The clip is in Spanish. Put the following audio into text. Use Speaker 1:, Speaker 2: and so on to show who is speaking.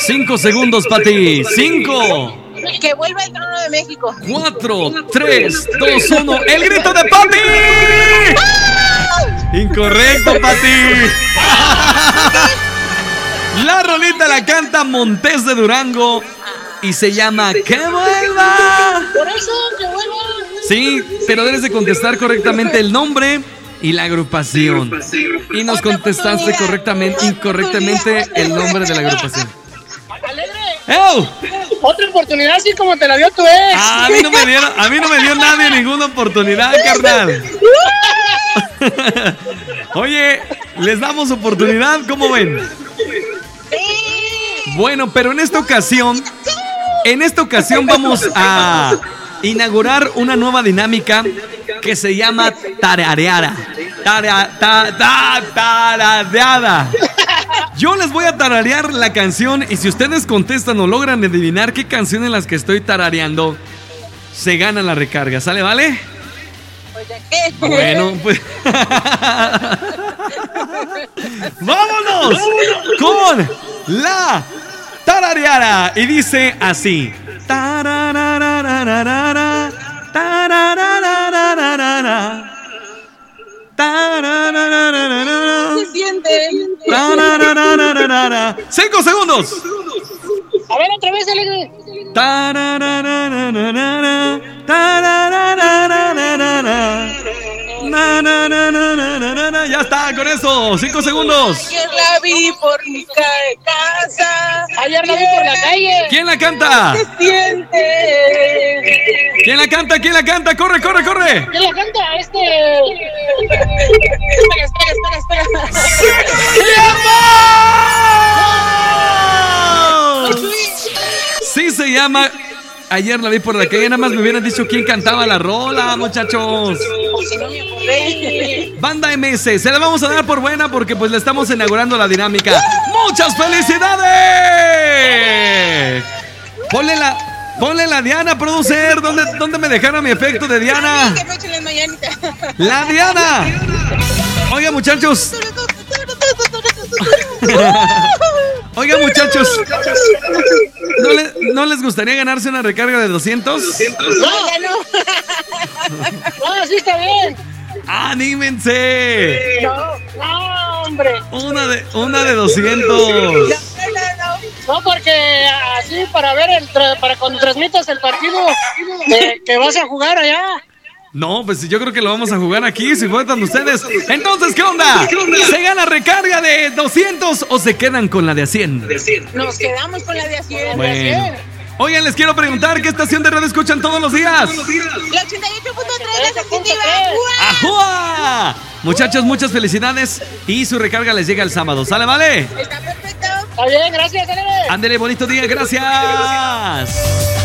Speaker 1: 5 segundos, Pati. 5.
Speaker 2: Que vuelva el Trono de México.
Speaker 1: 4, 3, 2, 1. ¡El grito de Pati! Incorrecto, Pati. La rolita la canta Montés de Durango y se llama ¡Que vuelva!
Speaker 2: Por eso, que vuelva.
Speaker 1: Sí, pero debes de contestar correctamente el nombre y la agrupación. Y nos contestaste incorrectamente el nombre de la agrupación.
Speaker 2: Alegre.
Speaker 1: ¡Ew!
Speaker 2: Otra oportunidad así como te la dio tu ex.
Speaker 1: A mí no me dio nadie ninguna oportunidad, carnal. Oye, les damos oportunidad, ¿cómo ven? Bueno, pero en esta ocasión vamos a inaugurar una nueva dinámica que se llama tarareada. Tarareada. Yo les voy a tararear la canción y si ustedes contestan o logran adivinar qué canción en las que estoy tarareando, se gana la recarga, ¿sale, vale? Bueno, pues vámonos con la tarareada y dice así. Tarararararara, tarararararara, tarararararara,
Speaker 2: Se siente.
Speaker 1: tarararararara. 5 segundos.
Speaker 2: A ver, otra vez, Alegre.
Speaker 1: Tarararararara, tarararararara, nanananananana. Ya está, con eso. 5 segundos.
Speaker 2: Ayer la vi por mi casa. Ayer la vi por la calle.
Speaker 1: ¿Quién la canta?
Speaker 2: Se siente.
Speaker 1: ¿Quién la canta? ¿Quién la canta? ¡Corre, corre, corre!
Speaker 2: ¿Quién la canta? Espera.
Speaker 1: Sí se llama Ayer la vi por la calle. Nada más me hubieran dicho quién cantaba la rola, muchachos. Banda MS, se la vamos a dar por buena porque pues le estamos inaugurando la dinámica. ¡Muchas felicidades! Ponle la Diana, producer. ¿Dónde me dejaron mi efecto de Diana? La Diana. Oiga, muchachos. Oiga, muchachos. ¿No les gustaría ganarse una recarga de 200?
Speaker 2: No, sí está bien.
Speaker 1: ¡Anímense!
Speaker 2: No, hombre.
Speaker 1: Una de 200.
Speaker 2: No, porque así para ver para cuando transmitas el partido que vas a jugar allá.
Speaker 1: No, pues yo creo que lo vamos a jugar aquí, si votan ustedes. Entonces, ¿qué onda? ¿Se gana recarga de 200 o se quedan con la de 100?
Speaker 2: Nos quedamos con la de 100.
Speaker 1: Bueno. Oigan, les quiero preguntar, ¿qué estación de radio escuchan todos los días?
Speaker 2: La 88.3, la sensitiva.
Speaker 1: ¡Ajúa! Muchachos, muchas felicidades y su recarga les llega el sábado. ¿Sale, vale?
Speaker 2: Está perfecto. Está bien, gracias, Ándele,
Speaker 1: bonito día, gracias.